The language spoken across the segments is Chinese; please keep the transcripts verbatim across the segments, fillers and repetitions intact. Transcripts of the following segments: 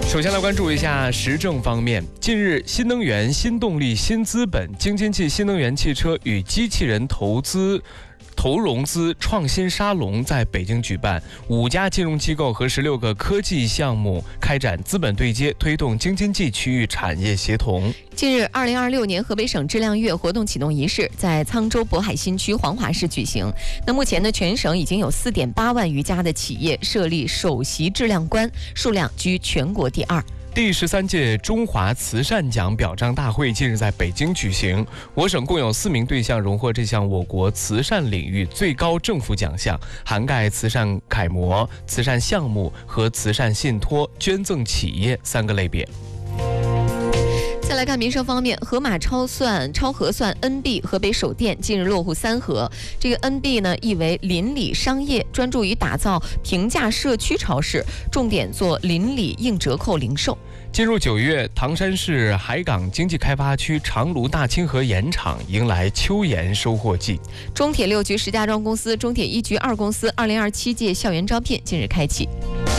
首先来关注一下时政方面。近日，新能源、新动力、新资本京津冀新能源汽车与机器人投资投融资创新沙龙在北京举办，五家金融机构和十六个科技项目开展资本对接，推动京津冀区域产业协同。 近日，二零二六年河北省质量月活动启动仪式在沧州渤海新区黄华市举行。那目前呢，全省已经有四点八万余家的企业设立首席质量官，数量居全国第二。 第十三届中华慈善奖表彰大会近日在北京举行，我省共有四名对象荣获这项我国慈善领域最高政府奖项，涵盖慈善楷模、慈善项目和慈善信托、捐赠企业三个类别。 再来看民生方面，盒马超算超核算 N B 河北首店近日落户三河。这个 N B 呢，意为邻里商业，专注于打造平价社区超市，重点做邻里硬折扣零售。 进入九月，唐山市海港经济开发区长芦大清河盐场迎来秋盐收获季。 中铁六局石家庄公司、中铁一局二公司二零二七届校园招聘近日开启。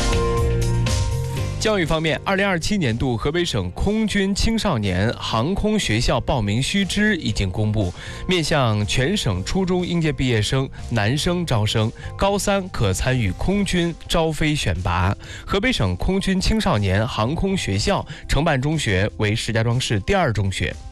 教育方面，二零二七年度河北省空军青少年航空学校报名须知已经公布，面向全省初中应届毕业生男生招生，高三可参与空军招飞选拔。河北省空军青少年航空学校承办中学为石家庄市第二中学。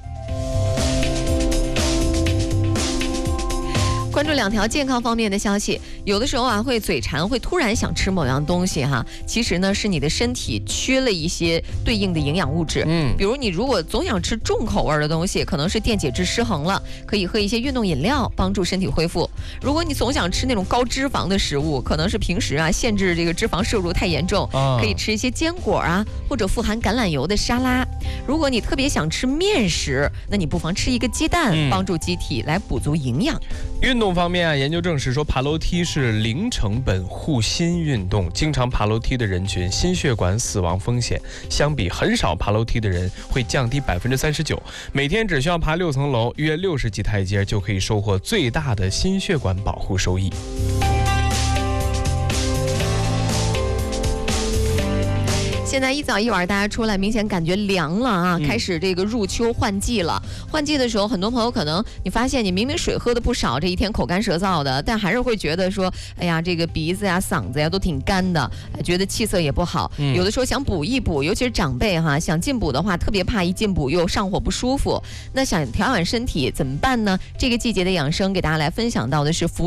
关注两条健康方面的消息，有的时候啊会嘴馋，会突然想吃某样东西哈，其实呢是你的身体缺了一些对应的营养物质。嗯，比如你如果总想吃重口味的东西，可能是电解质失衡了，可以喝一些运动饮料帮助身体恢复。如果你总想吃那种高脂肪的食物，可能是平时啊限制这个脂肪摄入太严重，可以吃一些坚果啊或者富含橄榄油的沙拉。如果你特别想吃面食，那你不妨吃一个鸡蛋，嗯、帮助机体来补足营养。 运动方面啊，研究证实说，爬楼梯是零成本护心运动。经常爬楼梯的人群，心血管死亡风险相比很少爬楼梯的人会降低百分之三十九。每天只需要爬六层楼，约六十级台阶，就可以收获最大的心血管保护收益。 现在一早一晚大家出来，明显感觉凉了啊，开始这个入秋换季了。换季的时候，很多朋友可能你发现你明明水喝的不少，这一天口干舌燥的，但还是会觉得说，哎呀，这个鼻子呀、嗓子呀都挺干的，觉得气色也不好。嗯、有的时候想补一补，尤其是长辈哈，想进补的话，特别怕一进补又上火不舒服。那想调养身体怎么办呢？这个季节的养生给大家来分享到的是服